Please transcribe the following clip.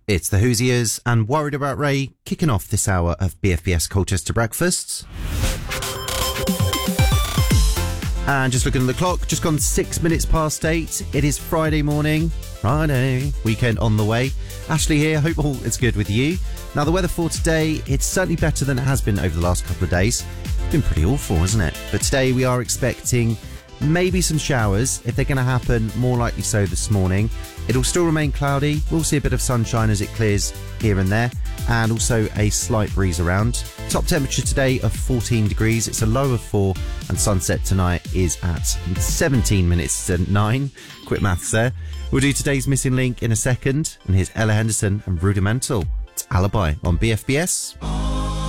It's the Hoosiers and Worried About Ray kicking off this hour of BFBS Colchester Breakfast. And just looking at the clock, just gone 6 minutes past 8. It is Friday morning. Friday. Weekend on the way. Ashley here. Hope all is good with you. Now, the weather for today, it's certainly better than it has been over the last couple of days. It's been pretty awful, hasn't it? But today we are expecting maybe some showers. If they're going to happen, more likely so this morning. It'll still remain cloudy. We'll see a bit of sunshine as it clears here and there. And also a slight breeze around. Top temperature today of 14 degrees. It's a low of 4. And sunset tonight is at 17 minutes to 9. Quick maths there. We'll do today's missing link in a second. And here's Ella Henderson and Rudimental. It's Alibi on BFBS.